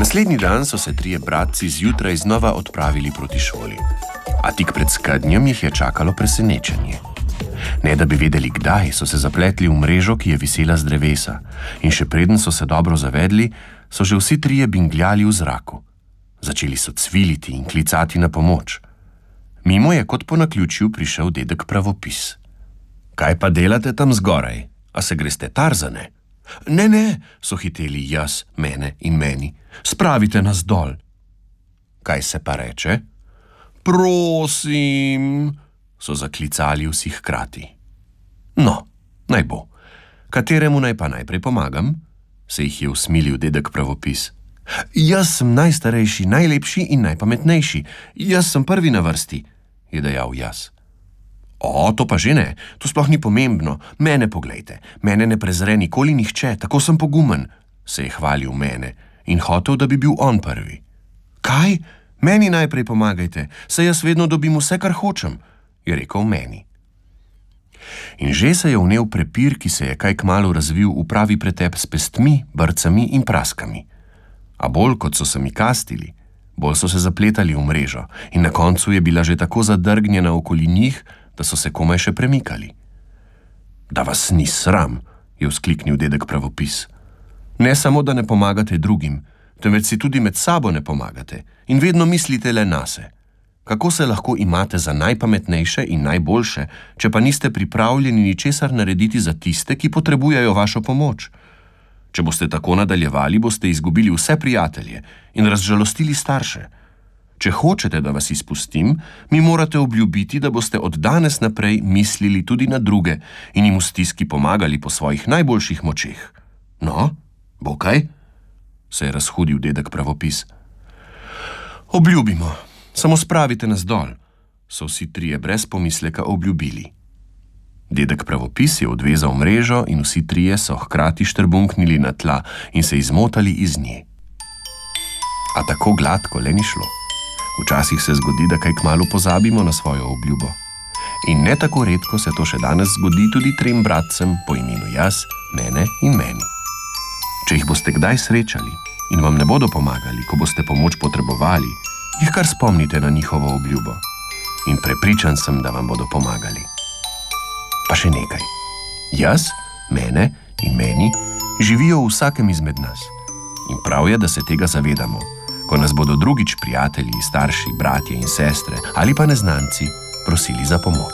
Naslednji dan so se trije bratci zjutraj znova odpravili proti šoli. A tik pred skednjem jih je čakalo presenečenje. Ne da bi vedeli kdaj, so se zapletli v mrežo, ki je visela z drevesa, in še preden so se dobro zavedli, so že vsi trije bingljali v zraku. Začeli so cviliti in klicati na pomoč. Mimo je kot po naključju prišel dedek Pravopis. Kaj pa delate tam zgoraj? A se greste Tarzane? Ne, so hiteli jaz, mene in meni. Spravite nas dol. Kaj se pa reče? Prosim, so zaklicali vsi hkrati. No, naj bo. Kateremu naj pa najprej pomagam? Se jih je usmilil dedek Pravopis. Jaz sem najstarejši, najlepši in najpametnejši. Jaz sem prvi na vrsti, je dejal jaz. O, to pa že ne, to sploh ni pomembno. Mene poglejte, mene ne prezre nikoli nihče, tako sem pogumen, se je hvalil mene in hotel, da bi bil on prvi. Kaj? Meni najprej pomagajte, saj jaz vedno dobim vse, kar hočem, je rekel meni. In že se je vnel prepir, ki se je kaj kmalu razvil v pravi pretep s pestmi, brcami in praskami. A bolj kot so se mi kastili, bolj so se zapletali v mrežo in na koncu je bila že tako zadrgnjena okoli njih, da so se komaj še premikali. Da vas ni sram, je vzkliknil dedek Pravopis. Ne samo, da ne pomagate drugim, temveč si tudi med sabo ne pomagate in vedno mislite le nase. Kako se lahko imate za najpametnejše in najboljše, če pa niste pripravljeni ničesar narediti za tiste, ki potrebujejo vašo pomoč? Če boste tako nadaljevali, boste izgubili vse prijatelje in razžalostili starše. Če hočete, da vas izpustim, mi morate obljubiti, da boste od danes naprej mislili tudi na druge in jim v stiski pomagali po svojih najboljših močeh. No, bo kaj? Se je razhudil dedek Pravopis. Obljubimo, samo spravite nas dol, so vsi trije brez pomisleka obljubili. Dedek Pravopis je odvezal mrežo in vsi trije so hkrati štrbunknili na tla in se izmotali iz nje. A tako gladko le ni šlo. Včasih se zgodi, da kaj kmalu pozabimo na svojo obljubo. In ne tako redko se to še danes zgodi tudi trem bratcem po imenu jaz, mene in meni. Če jih boste kdaj srečali in vam ne bodo pomagali, ko boste pomoč potrebovali, jih kar spomnite na njihovo obljubo. In prepričan sem, da vam bodo pomagali. Pa še nekaj. Jaz, mene in meni živijo v vsakem izmed nas. In prav je, da se tega zavedamo, ko nas bodo drugič prijatelji, starši, bratje in sestre ali pa neznanci prosili za pomoč.